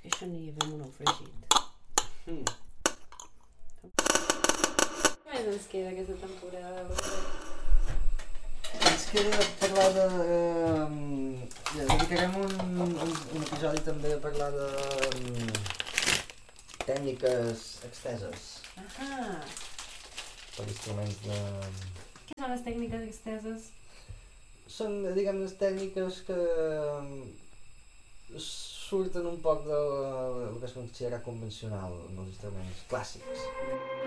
Això n'hi havia un ou fregit. Què més ens queda aquesta temporada? Ens queda parlar de... dedicarem un episodi també a parlar de tècniques exteses per instruments de... Què són les tècniques exteses? Són, diguem, les tècniques que surten un poc del que es considera convencional en els instruments clàssics.